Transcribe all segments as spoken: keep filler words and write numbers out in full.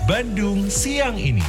Bandung siang ini.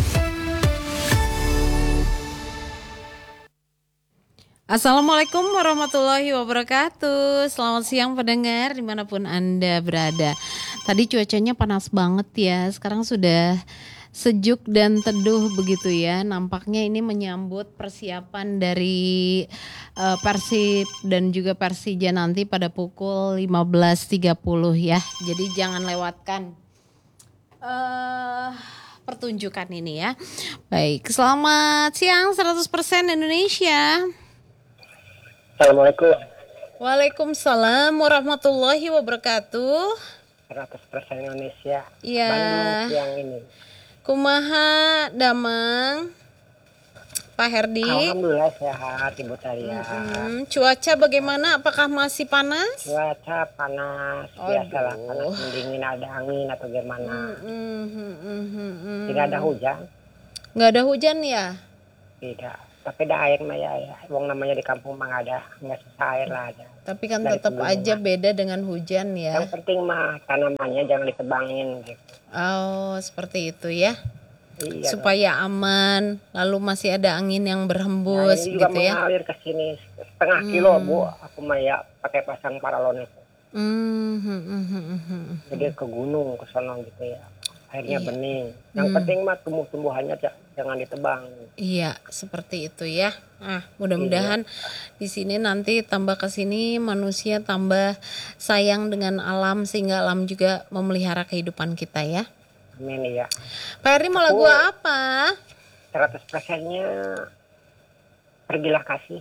Assalamualaikum warahmatullahi wabarakatuh. Selamat siang pendengar dimanapun Anda berada. Tadi cuacanya panas banget ya, sekarang sudah sejuk dan teduh begitu ya. Nampaknya ini menyambut persiapan dari uh, Persib dan juga Persija nanti pada pukul lima belas tiga puluh ya. Jadi jangan lewatkan uh, pertunjukan ini ya. Baik, selamat siang seratus persen Indonesia. Assalamualaikum. Waalaikumsalam warahmatullahi wabarakatuh. seratus persen Indonesia. Iya. Bandung siang ini. Kumaha Damang, Pak Herdi. Alhamdulillah sehat Ibu Taria. Hmm, cuaca bagaimana? Apakah masih panas? Cuaca panas, biasalah panas mendingin, ada angin atau gimana. Hmm, hmm, hmm, hmm, hmm. Tidak ada hujan. Nggak ada hujan ya? Tidak. Tapi ada air mah ya, ya. Wong namanya di kampung mah nggak ada, nggak susah air lah ada. Tapi kan Dari tetap pegunungan. aja beda dengan hujan ya. Yang penting mah tanamannya jangan ditebangin gitu. Oh, seperti itu ya. Iya, supaya dong. Aman, lalu masih ada angin yang berhembus nah, ini juga gitu ya. mengalir ke sini setengah hmm. kilo Bu, aku mah ya pakai pasang paralon itu. Hmm, hmm, hmm, hmm, hmm. Jadi ke gunung ke sono gitu ya. Airnya iya. bening. Yang hmm. penting mah tumbuh-tumbuhannya jangan ditebang. Iya, seperti itu ya. Ah, mudah-mudahan iya. Di sini nanti tambah ke sini manusia tambah sayang dengan alam sehingga alam juga memelihara kehidupan kita ya. Amin ya. Pak Eri mau lagu apa? seratus persennya Pergilah Kasih.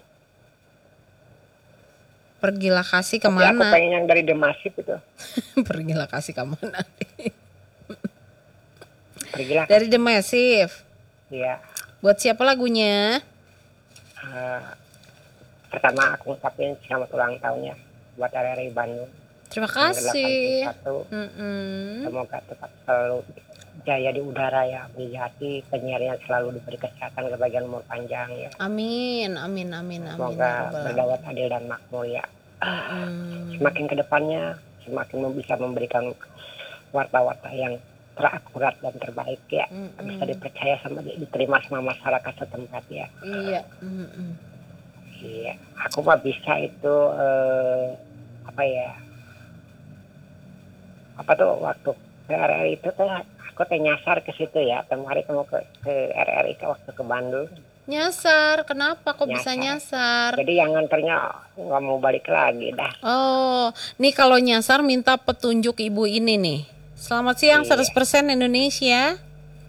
Pergilah Kasih Tapi kemana? aku pengen yang dari The Massive itu. Pergilah Kasih kemana? Pergilah dari The Massive. Iya. Buat siapa lagunya? Uh, pertama aku ngucapin selamat ulang tahunnya buat R R I Bandung. Terima kasih. Mm-hmm. Semoga tetap selalu jaya di udara ya, Wijati, penyiarnya selalu diberi kesehatan, kebahagiaan umur panjang ya. Amin, amin, amin, amin. Semoga berdaulat adil dan makmur ya. Mm-hmm. Semakin kedepannya semakin bisa memberikan warta-warta yang terakurat dan terbaik ya, mm-hmm. bisa dipercaya sama diterima sama masyarakat setempat ya. Iya. Mm-hmm. Iya, aku mah bisa itu eh, apa ya? Apa tuh waktu ke R R I itu tuh aku teh nyasar ke situ ya, kemarin kamu ke, ke R R I ke waktu ke Bandung. Nyasar, kenapa kok nyasar. Bisa nyasar? Jadi yang nganternya nggak mau balik lagi dah. Oh, nih kalau nyasar minta petunjuk ibu ini nih. Selamat siang iya. seratus persen Indonesia.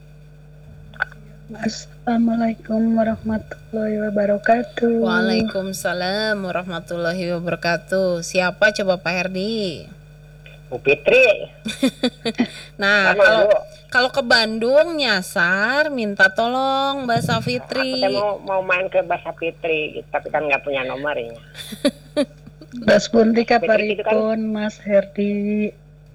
Assalamualaikum warahmatullahi wabarakatuh. Waalaikumsalam warahmatullahi wabarakatuh. Siapa coba Pak Herdi? Bu Fitri. Nah, kalau kalau ke Bandung nyasar minta tolong Mbak Safitri. Aku mau mau main ke Mbak Safitri, tapi kan nggak punya nomornya. Das Bunti kaparipun Mas Herdi.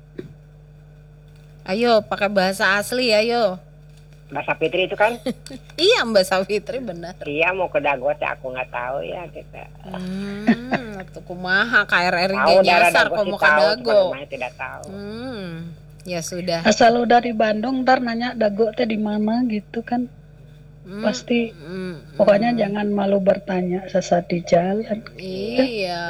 Ayo pakai bahasa asli ayo. Mbak Safitri itu kan? Iya Mbak Safitri benar. Iya mau ke Dago ya aku nggak tahu ya kita. Hmm, atau kumaha K R R I nyasar kok mau ke Dago. Tidak tahu. Hmm, ya sudah. Asal udah di Bandung ntar nanya Dago teh di mana gitu kan. Hmm, Pasti hmm, pokoknya hmm. jangan malu bertanya sesat di jalan. Iya,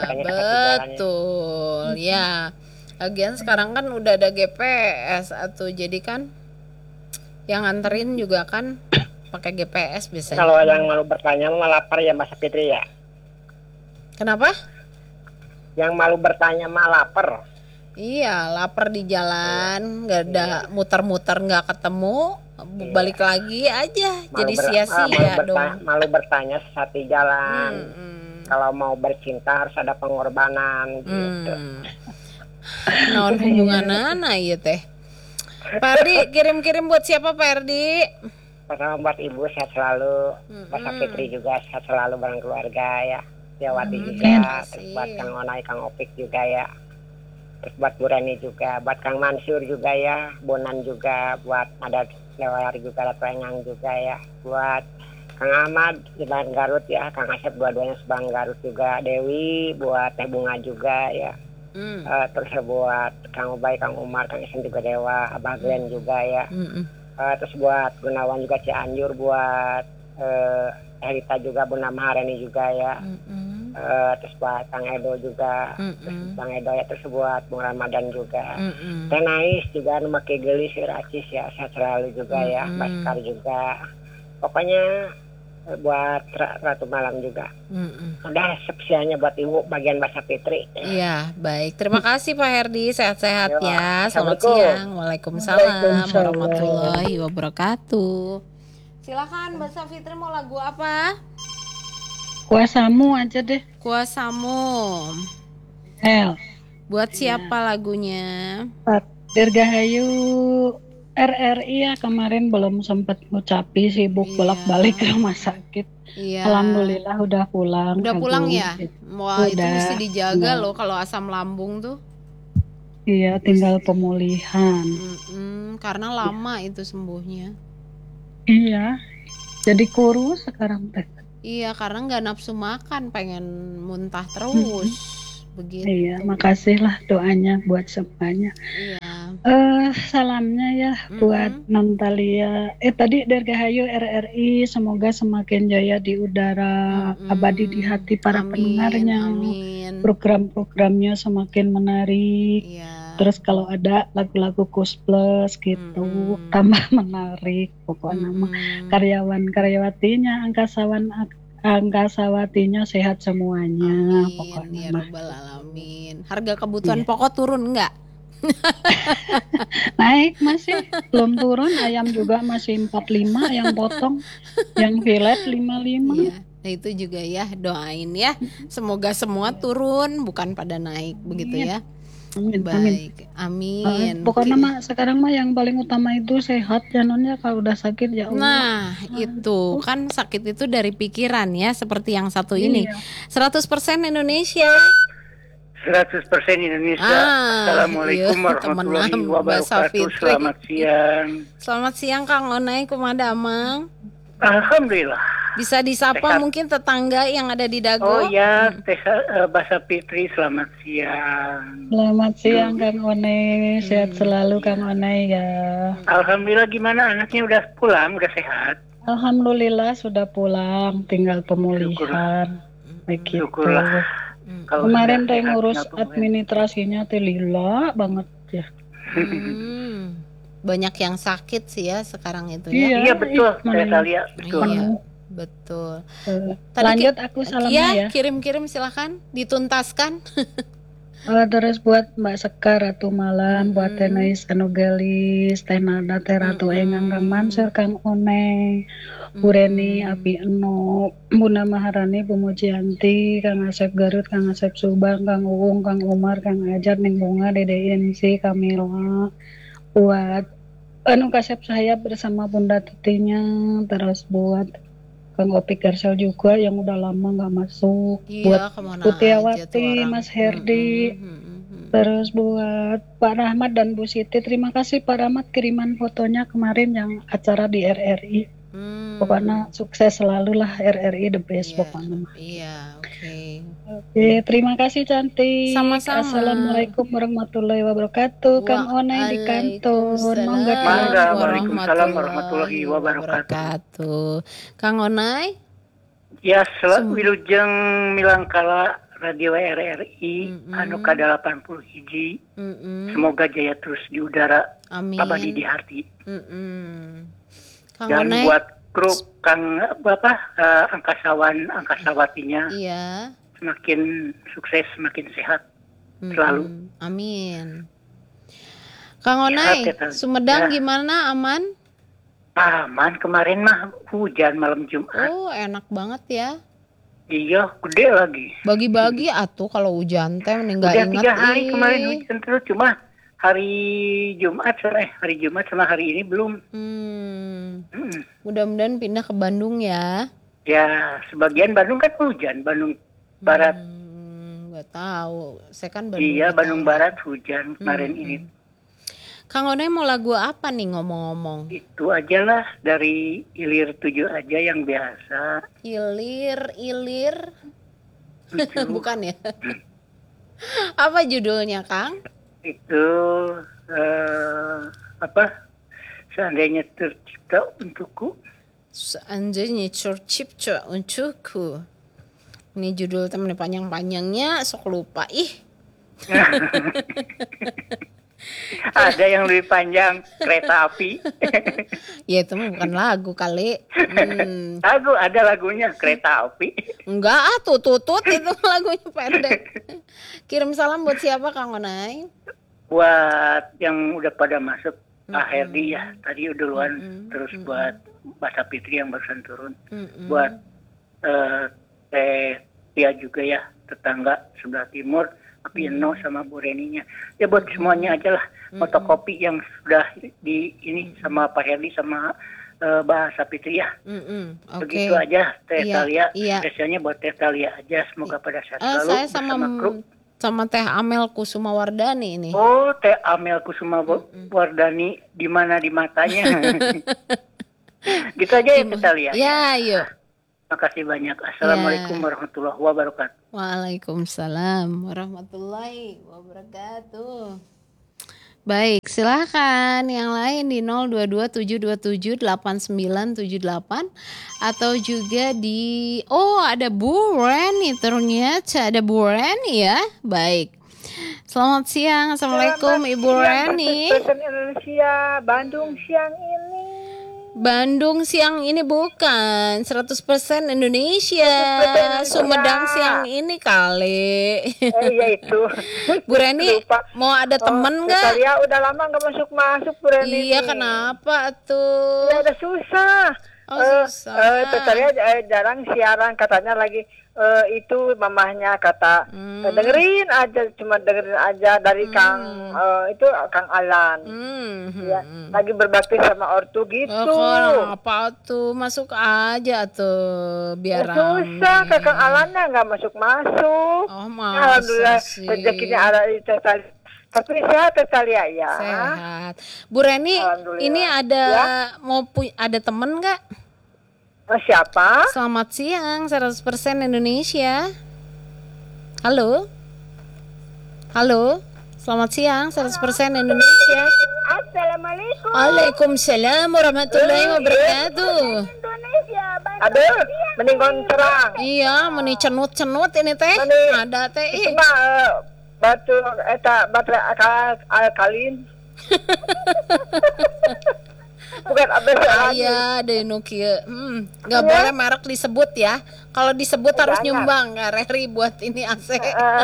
betul. Hmm. Ya. Lagian sekarang kan udah ada G P S atau jadi kan yang nganterin juga kan pakai G P S biasanya. Kalau yang malu bertanya mah lapar ya Mbak Fitri ya. Kenapa? Yang malu bertanya mah lapar. Iya, lapar di jalan, nggak ada iya. muter-muter nggak ketemu, iya. balik lagi aja, malu jadi ber- sia-sia malu dong. Bertanya, malu bertanya sesat di jalan. Hmm, hmm. Kalau mau bercinta harus ada pengorbanan gitu. Hmm. Non hubungan anak ya teh. Pak Erdi kirim-kirim buat siapa Pak Erdi? Pertama buat ibu sehat selalu, mm-hmm. Pak Fitri juga sehat selalu bareng keluarga ya, Tiawati mm-hmm. juga, terus buat Kang Onai, Kang Opik juga ya, terus buat Bu Reni juga, buat Kang Mansur juga ya, Bonan juga, buat ada Lewar juga, Ratu Engang juga ya, buat Kang Ahmad di Bang Garut ya, Kang Asep dua-duanya sebang Garut juga, Dewi buat Teh Bunga juga ya. Mm. Uh, terus buat Kang Ubay, Kang Umar, Kang Isen juga Dewa, Abah Glenn juga ya. Mm-mm. Uh, terus buat Gunawan juga Cianjur, buat uh, Erita juga, Bunda Maharani juga ya. Mm-mm. Uh, terus buat Kang Edo juga, terus Mm-mm. Bang Edo ya, terus buat Bung Ramadan juga. Mm-mm. Teh Nais juga, Maki Gelis, si Racis ya, sehat selalu juga ya, Mm-mm. Baskar juga. Pokoknya eh, buat Ra- Ratu Malam juga. Mm-mm. Udah spesialnya buat Ibu bagian Bahasa Fitri. Iya, baik. Terima kasih Pak Herdi, sehat-sehat Yo, ya. Selamat Assalamualaikum. siang. Waalaikumsalam Waalaikumsalam. warahmatullahi wabarakatuh. Silakan Mbak Safitri, mau lagu apa? Kuasamu aja deh. Kuasamu. El. Buat siapa lagunya? Pak Dirgahayu R R I ya, kemarin belum sempat ngucapi, sibuk Iya. bolak-balik ke rumah sakit. Iya. Alhamdulillah udah pulang. Udah pulang Agung. ya? Wah, itu Udah. mesti dijaga Enggak. loh kalau asam lambung tuh. Iya, tinggal pemulihan. Mm-mm, karena lama itu sembuhnya. Iya. Jadi kurus sekarang teh. Iya, karena nggak nafsu makan, pengen muntah terus. Begitu. Iya, makasih lah doanya buat semuanya. Iya. Eh, salamnya ya Mm-mm. buat Nontalia. Eh tadi Dirgahayu R R I, semoga semakin jaya di udara, Mm-mm. abadi di hati para Amin, pendengarnya. Amin. Program-programnya semakin menarik. Iya. Terus kalau ada lagu-lagu Kus Plus gitu, Mm-mm. tambah menarik. Pokoknya mah Mm-mm. karyawan-karyawatinya, angkasawan angkasawatinya sehat semuanya. Amin, Pokoknya ya mah. Rabbal Alamin. Harga kebutuhan Iya. pokok turun nggak? Naik masih, belum turun. Ayam juga masih empat puluh lima yang potong, yang filet lima puluh lima. Iya. Nah itu juga ya, doain ya. Semoga semua turun, bukan pada naik, begitu ya. Amin, amin. Baik, Eh, amin. pokoknya Mungkin- mah sekarang mah yang paling utama itu sehat ya non ya. Kalau udah sakit ya Allah. Nah, itu kan sakit itu dari pikiran ya, seperti yang satu ini. Iya. seratus persen Indonesia. seratus persen Indonesia. Ah, Assalamualaikum iya, warahmatullahi temenan, wabarakatuh. Mbak Safitri. Selamat siang. Selamat siang Kang Onai, kumaha damang. Alhamdulillah. Bisa disapa Sehat. mungkin tetangga yang ada di Dago. Oh ya, Teh uh, Bahasa Fitri, selamat siang. Selamat siang Kang One, sehat selalu Kang One ya. Alhamdulillah, gimana anaknya udah pulang, udah sehat? Alhamdulillah sudah pulang, tinggal pemulihan. Begitu. Syukurlah. Kalau Kemarin sudah teh sehat, ngurus kenapa bukan? administrasinya teh lila banget ya. Hmm, banyak yang sakit sih ya sekarang itu Iya. ya. Iya betul, Mana Teh yang- Thalia, betul. Iya, betul. Eh, Tadi Lanjut aku salamnya Iya, ya. kirim-kirim silakan dituntaskan. Eh, terus buat Mbak Sekar Ratu Malam, buat Teh Nais Anugelis, Teh Nada, Teh Ratu Engang, Kang Mansur, Kang One, Bu Reni, Abi Eno, Bunda Maharani, Bu Mujianti, Kang Asep Garut, Kang Asep Subang, Kang Uung, Kang Umar, Kang Ajar, Ning Bunga, Dede Insi, Kamila, buat anu Kasep saya bersama Bunda Tetinya, terus buat Kang Opik Garsel juga yang udah lama nggak masuk, buat Iya, kemana Putiawati, aja tuh orang. Mas Herdi, Mm, mm, mm, mm. terus buat Pak Rahmat dan Bu Siti. Terima kasih Pak Rahmat kiriman fotonya kemarin yang acara di R R I. Hmm, Pokoknya sukses selalu lah R R I the best Iya. pokoknya. Iya, oke. Oke, terima kasih cantik. Sama-sama. Assalamualaikum warahmatullahi wabarakatuh. Kang Onai di kantor. Monggo Waalaikumsalam Mangga, Kang. waalaikumsalam warahmatullahi wabarakatuh. Kang Onai, Ya, Sem- sel- wilujeng milangkala Radio R R I Mm-mm. anu ka delapan puluh hiji. Mm-mm. Semoga jaya terus di udara, Amin. abadi di hati. Mm-mm. Kang Dan Onai, buat kru Kang apa eh, angkasawan angkasawatinya iya. semakin sukses, semakin sehat. Mm-mm. Selalu. Amin. Kang Onai, Ya, Teh. Sumedang Ya. gimana? Aman? Aman, kemarin mah hujan malam Jumat. Oh, enak banget ya. Iya, gede lagi. Bagi-bagi atuh kalau hujan teh mending nggak Udah inget. tiga hari ih. kemarin hujan terus, cuma hari Jumat sama eh, hari Jumat sama hari ini belum. Hmm, Hmm. mudah-mudahan pindah ke Bandung ya. Ya, sebagian Bandung kan hujan, Bandung Barat. Hmm, nggak tahu. Saya kan Bandung. Iya, nggak Bandung tahu. Barat hujan kemarin Hmm, ini. Kang Onai mau lagu apa nih ngomong-ngomong? Itu aja lah dari Ilir tujuh aja yang biasa. Ilir, ilir. Tujuh. Bukan ya? Apa judulnya, Kang? Itu eh, apa? Seandainya tercipta untukku. Seandainya tercipta untukku. Ini judul temen panjang-panjangnya, sok lupa ih. Ada yang lebih panjang, kereta api. Ya itu mah bukan lagu kali. Hmm. Lagu, ada lagunya kereta api. Enggak ah, tutut itu lagunya pendek. Kirim salam buat siapa, Kang Onai? Buat yang udah pada masuk, Pak Mm-mm. Herdi ya, tadi duluan. Mm-mm. Terus Mm-mm. buat Mbak Sapitri yang barusan turun. Mm-mm. Buat eh, Teh Tia juga ya, tetangga sebelah timur. Tapi Eno sama Bu Reninya. Ya buat semuanya aja lah. Fotokopi yang sudah di ini sama Pak Herdi sama uh, Mbak Sapitri ya. Mm-mm. Oke. Begitu aja Teh Iya, Talia. iya. Spesialnya buat Teh Talia aja. Semoga pada sehat Eh, selalu saya sama bersama kru. sama Teh Amel Kusuma Wardani ini. Oh, Teh Amel Kusuma Wardani di mana di matanya. Gitu aja ya Teh Talia. Ya, yuk. Makasih banyak. Assalamualaikum Ya. warahmatullahi wabarakatuh. Waalaikumsalam warahmatullahi wabarakatuh. Baik, silahkan yang lain di nol dua dua tujuh dua tujuh delapan sembilan tujuh delapan atau juga di oh ada Bu Reni, ternyata ada Bu Reni ya. Baik. Selamat siang, Assalamualaikum Ibu Reni. Presiden Indonesia, Bandung siang ini. Bandung siang ini bukan seratus persen Indonesia. seratus persen Indonesia. Sumedang siang ini kali. Eh iya itu. Bu Reni Lupa. mau ada temen nggak? Ya udah lama nggak masuk masuk Bu Reni. Iya, nih. kenapa tuh? Ya udah susah. Oh, Eh, susah. eh, Tetaria eh, jarang siaran, katanya lagi eh, itu mamahnya kata Hmm. eh, dengerin aja, cuma dengerin aja dari Kang eh, itu Kang Alan. Hmm, Ya, hmm. lagi berbakti sama ortu gitu. Oh, apa tuh? Masuk aja tuh biar Ya, susah, rame. Kakang Alannya nggak masuk-masuk. Oh, masa Alhamdulillah sih? rezekinya ada di Tetalia. Tapi sehat Tetalia ya. Sehat. Bu Reni, Alhamdulillah. ini ada Ya. mau pu- ada temen nggak? Oh, siapa? Selamat siang, seratus persen Indonesia. Halo? Halo? Selamat siang, seratus persen Indonesia. Assalamualaikum. Waalaikumsalam warahmatullahi wabarakatuh. Indonesia. Aduh, mending terang. Iya, meni cenut-cenut ini teh. Meni- Ada teh. Itu ih. mah eh, batu eta baterai akal- alkalin. Bukan abis Iya, deh nu kieu. Hmm, nggak boleh merek disebut ya. Kalau disebut harus Jangan. nyumbang, nggak Rehri buat ini A C.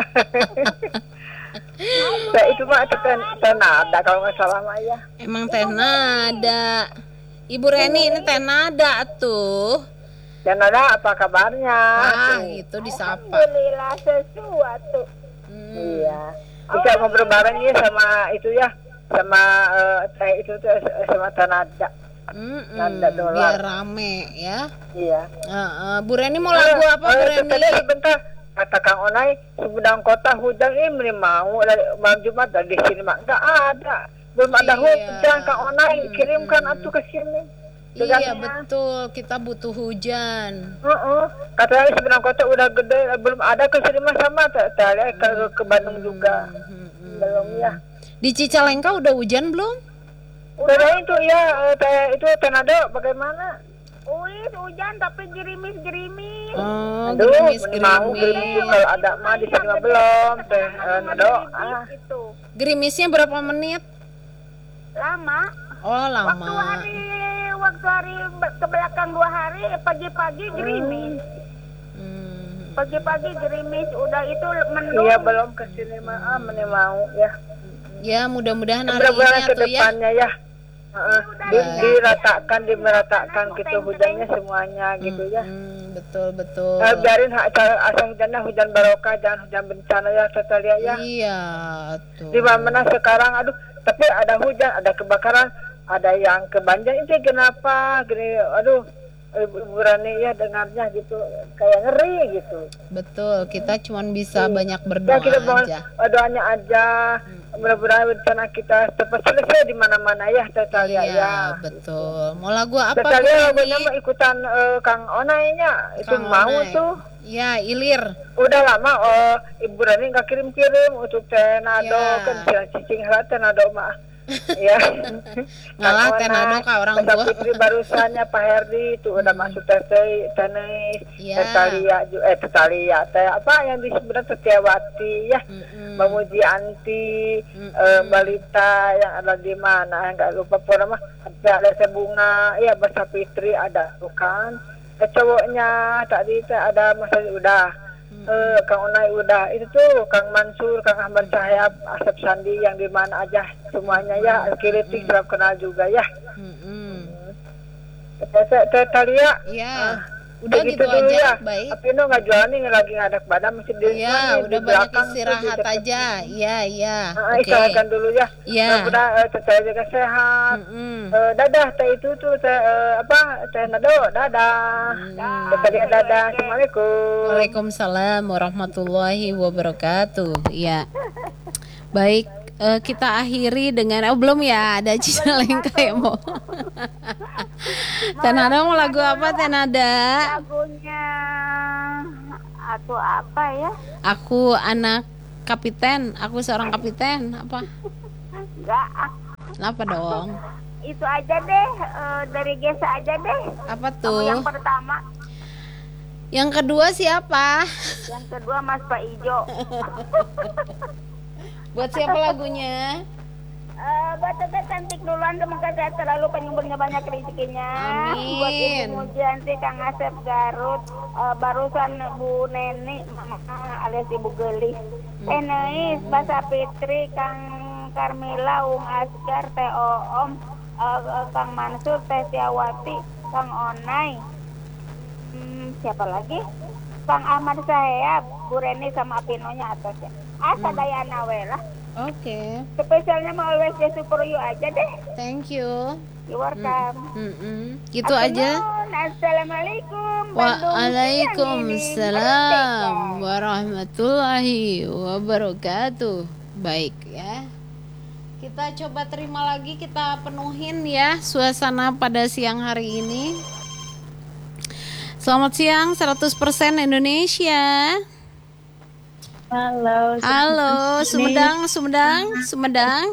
Nah, itu mah itu ten, tenada kalau nggak salah mah ya. Emang teh nada. Ibu Reni ini teh nada tuh. Tenada apa kabarnya? Ah, itu disapa. Alhamdulillah sesuatu. Hmm. Iya. Bisa ngobrol bareng ya sama itu ya, sama eh, teh itu tuh eh, sama Tanada. Mm-mm, Nada dolar. biar rame ya. Iya. Heeh, Bu Reni mau lagu apa Bu Eh, Reni? tadi sebentar. Kata Kang Onai, Sumedang Kota hujan ini mau dari malam Jumat dari sini mah enggak ada. Belum ada Iya. hujan Kang Onai, kirimkan atuh ke sini. Iya Dengannya. betul, kita butuh hujan. Heeh. Katanya Sumedang Kota udah gede, belum ada ke sini mah sama tadi ke, ke Bandung juga. Hmm. Belum ya. Di Cicalengka udah hujan belum? Udah itu ya, teh itu Tenado bagaimana? Uis hujan tapi gerimis-gerimis. Oh, Aduh, gerimis meni mau gerimis gerimis. kalau ada mah di sini mah belum. Teh eh, Nado. Ah, Gerimisnya berapa menit? Lama. Oh Waktu lama. hari waktu hari be- ke belakang dua hari pagi-pagi gerimis. Hmm. Pagi-pagi gerimis udah itu mendung. iya belum ke sini mah, ah meni mau ya. Ya mudah-mudahan hari Mudah-mudahan ini ke tuh ya. depannya ya. Heeh. Di- diratakan, dimeratakan gitu hujannya semuanya gitu ya. Hmm, betul betul. Eh, biarin ha- asal hujannya hujan barokah, jangan hujan bencana ya Tetalia ya. Iya tuh. Di mana sekarang aduh, tapi ada hujan, ada kebakaran, ada yang kebanjiran itu kenapa? Gini, aduh, Ibu Rani ya dengarnya gitu kayak ngeri gitu. Betul, kita cuma bisa banyak Ya berdoa kita mohon aja. eh, doanya aja. Mudah-mudahan bencana kita cepat selesai di mana-mana ya Tetalia Iya, ya. betul. Mau lagu apa? Bu Tetalia Reni? lagunya mah ikutan eh, Kang Onainya itu Kang mau Onai. tuh. Ya, Ilir. Udah lama oh Ibu Rani nggak kirim-kirim untuk tenado Ya. kan siang cicing lah tenado mah. Ya. Ngalah tenado ka orang Masa tua. Fitri barusannya Pak Herdi itu udah masuk teteh tenis, Ya. Tetalia ju- eh Tetalia teh apa yang disebut Tetiawati ya. Mm-mm. Mbak Muji Anti, Mm-mm. eh, Mbak Lita yang ada di mana nggak lupa pokoknya mah ada Lesa Bunga, ya Basa Fitri ada tuh kan. Eh, cowoknya tadi teh ada Mas Ali udah, eh, Kang Unai udah, itu tuh Kang Mansur, Kang Ahmad Cahaya, Asep Sandi yang di mana aja semuanya ya, Kiritik serap kenal juga ya. Mm-mm. Teh Teh Talia, Ya. Udah begitu gitu dulu aja, ya. baik. Tapi no nggak jualan nih lagi ngadap badan masih di Iya, mana, udah di banyak belakang tuh, di istirahat dekat- aja. Iya, iya. Nah, Oke. istirahatkan dulu ya. Iya. Mudah eh, teteh jaga sehat. Mm-mm. Eh, dadah teh itu tuh teh eh, apa teh nado dadah. Teh tadi dadah. Assalamualaikum. Waalaikumsalam warahmatullahi wabarakatuh. Iya. Baik, eh, kita akhiri dengan oh belum ya, ada Cicalengka yang mau. Tenada mau lagu apa Tenada? Lagunya atau apa ya? Aku anak kapiten, aku seorang kapiten. Apa? Enggak, ah, Apa dong? itu aja deh, eh, dari Gesa aja deh. Apa Kamu tuh? yang pertama, Yang kedua siapa? yang kedua Mas Pak Ijo. Buat siapa lagunya? Eh, buat teteh cantik duluan, semoga saya selalu penyumbangnya banyak rezekinya. Amin. Buat Ibu Mujianti, Kang Asep Garut, eh, barusan Bu Neni, Mama alias Ibu Gelis, Eneis, Basa Fitri, Kang Karmila, Ung Asgar, Teh Oom, eh, eh, Kang Mansur, Teh Tiawati, Kang Onai, hmm, siapa lagi? Kang Ahmad Sahab, Bu Reni sama Apinonya atasnya. Asa Dayana Wela. Oke, Spesialnya mau always just for you aja deh. thank you. You welcome. Mm-mm. Gitu aja. Assalamualaikum. Bandung siang Waalaikumsalam ini. warahmatullahi wabarakatuh. Baik ya. Kita coba terima lagi, kita penuhin ya suasana pada siang hari ini. Selamat siang seratus persen Indonesia. Halo. Halo, Sumedang, Sumedang, Sumedang.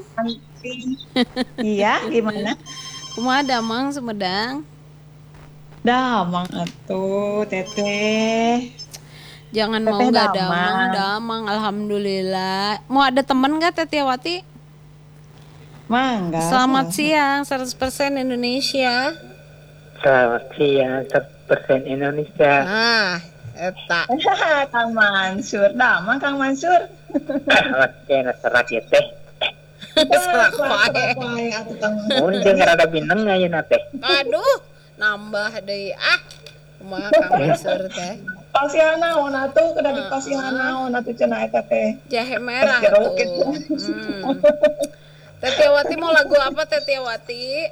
Iya, gimana? Kumaha damang Sumedang? Damang atuh, Teteh. Jangan mau Teteh nggak damang. damang, damang, alhamdulillah. Mau ada temen nggak Tetiawati? Mangga. Selamat siang, seratus persen Indonesia. Selamat siang, seratus persen Indonesia. Nah, eta. Kang Mansur, damang Kang Mansur. Selamat siang, serat ya teh. Serak wae. Wae atuh Kang Mansur. Mun jeung rada bineng ayeuna teh. Aduh, nambah deui. Ah, kumaha Kang Mansur teh? Pasihan naon atuh, kuda di pasihan naon atuh cenah eta teh. Jahe merah Jeruk tuh. gitu. Hmm. Tetiawati mau lagu apa Tetiawati?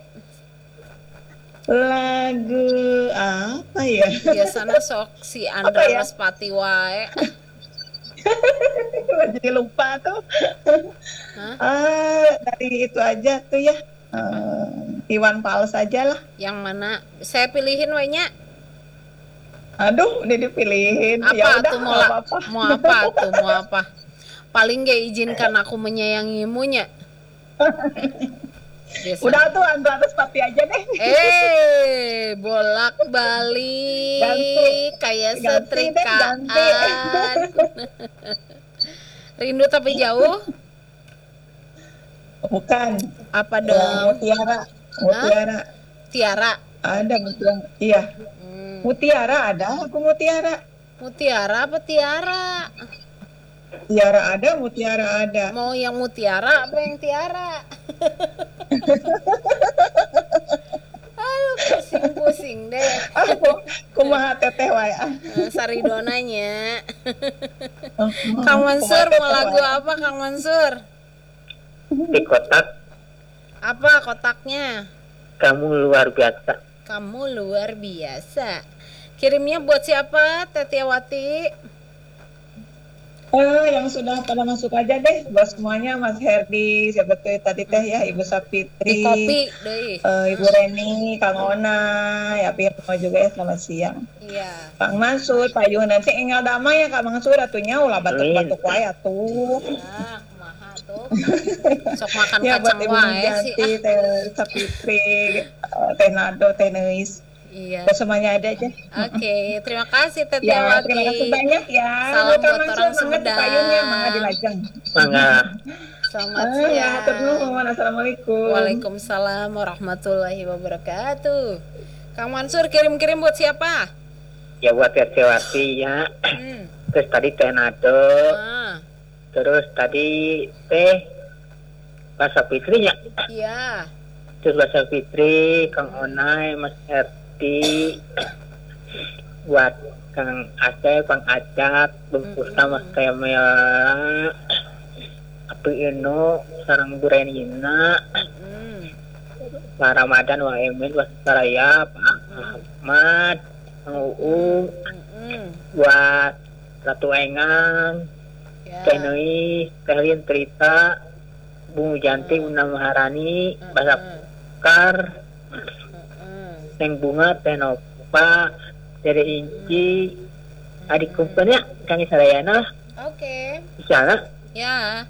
Lagu apa ya? Biasana sok si Andra Apa ya? Lespati wae. Jadi lupa tuh. Hah? Ah, dari itu aja tuh ya. Eh, Iwan Fals aja lah. Yang mana? Saya pilihin we nya. Aduh, udah dipilihin. Apa Ya udah, tuh mau nggak la- apa-apa. mau apa tuh mau apa? Paling gak izinkan aku menyayangimu nya. Biasa. Udah tuh Andra Lespati aja deh. Eh, bolak balik Ganti. kayak Ganti deh, setrikaan. ganti. Rindu tapi jauh. Bukan. Apa Yang dong? Mutiara. Mutiara. Tiara. Ada Mutiara. Iya. Hmm. Mutiara ada. Aku Mutiara. Mutiara apa Tiara? Tiara ada, Mutiara ada. Mau yang mutiara apa yang tiara? Aduh, pusing-pusing deh. Aku kumaha teteh wae. ah. Eh, Saridonanya. Kang Mansur Kumaha mau teteh lagu wae. apa Kang Mansur? Di kotak Apa kotaknya? kamu luar biasa. Kamu luar biasa. Kirimnya buat siapa Tetiawati? Eh, yang sudah pada masuk aja deh, buat semuanya, Mas Herdi, siapa tuh tadi teh ya, Ibu Di Sapitri, kopi deh. eh, Ibu Reni, Kang Ona, ya Pirno juga ya, selamat siang. Iya. Kang Mansur, Pak Yuh, nanti ingal damai ya Kang Mansur, atunya ulah batuk-batuk Amin. wae atuh. Ah, kumaha tuh. Sok makan Ya buat kacang Ibu wae sih. Nurjanti, Ah. Teh Sapitri, eh, Teh Nado, Teh Neis, Iya. buat semuanya ada aja. Oke, terima kasih Teh Ya, terima kasih Tiawati. banyak ya. Salam Buat Kang buat Mansur, orang semangat di Pak Yun ya, mangga di Sumedang. Lajeng. Mangga. Selamat Ah, ya, hatur siang. nuhun. Assalamualaikum. Waalaikumsalam warahmatullahi wabarakatuh. Kang Mansur kirim-kirim buat siapa? Ya buat Tiawati ya. Hmm. Terus tadi Teh Nado, Ah, terus tadi Teh Basa Fitri ya. iya. Terus Basa Fitri, Kang Onai, Mas Herdi, buat Kang Aceh, Kang Acat, bungkus sama kayak Mela, Api Ino, sarang Burenina, Hmm. Pak Ramadan, Wah Emin, Pak Saraya, Pak Ahmad, Kang Uung, Hmm. buat Ratu Engang, Ya. Teh Nui, Teh Lin Trita, Bu Janti, Bunda Maharani, Basa Kar, Hmm. Neng Bunga, Teh Nova, Dede Inci, adik kumpulannya Kang Sarayana, Oke. di sana, Ya.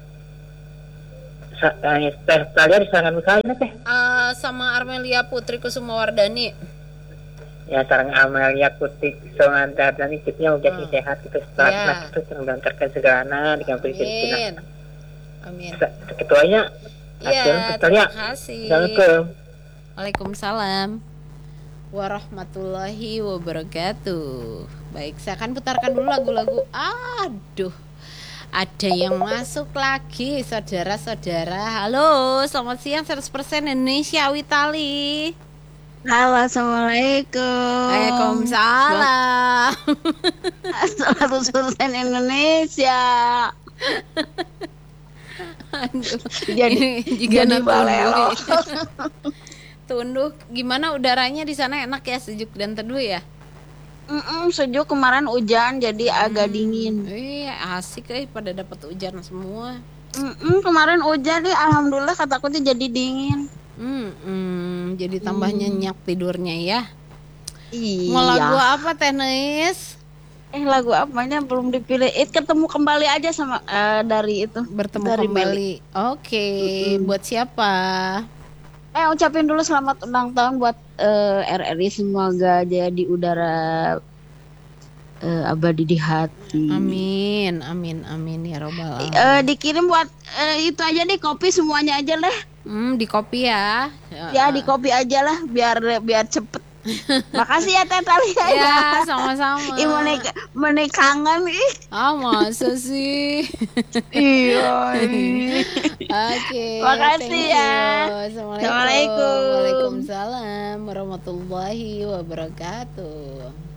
sa- eh, Teh Talia di sana misalnya Teh. Ah, sama Armelia Putri Kusumawardani. Ya sarang Amelia Kutik Somantar dan ikutnya udah Hmm. sehat itu Ya. setelah itu terlantarkan segalanya di kampung Filipina. Amin. Amin. Ketuanya Iya, terima kasih. Assalamualaikum. Waalaikumsalam warahmatullahi wabarakatuh. Baik, saya akan putarkan dulu lagu-lagu. Aduh, ada yang masuk lagi, saudara-saudara. Halo, selamat siang seratus persen Indonesia Witali. Halo, assalamualaikum. Waalaikumsalam. seratus persen Indonesia. Aduh, Jadi- ini juga jadi nak balelo. tunduh. Tunduh, gimana udaranya di sana, enak ya, sejuk dan teduh ya? Mm-mm, sejuk, kemarin hujan jadi agak dingin. Iya, asik eh pada dapat hujan semua. Mm-mm, kemarin hujan nih, alhamdulillah kataku tuh jadi dingin. Hmm, hmm, jadi tambah Hmm. nyenyak tidurnya ya. Iya. Mau lagu apa Teh Neis? Eh lagu apanya belum dipilih. It ketemu kembali aja sama eh, dari itu. Bertemu Dari kembali. Oke, Mm-mm. buat siapa? Eh ucapin dulu selamat ulang tahun buat eh, R R I, semoga jadi udara eh, abadi di hati. Amin, amin, amin ya robbal alamin. Eh, dikirim buat eh, itu aja deh, kopi semuanya aja lah. Hmm, di kopi ya. Ya di kopi aja lah biar biar cepet. Makasih ya Teh Talia ya. Ya, sama-sama. Ih menik menik kangen ih. Ah, masa sih? Iya. ih. Oke. Makasih thank ya. you. Assalamualaikum. Assalamualaikum. Waalaikumsalam warahmatullahi wabarakatuh.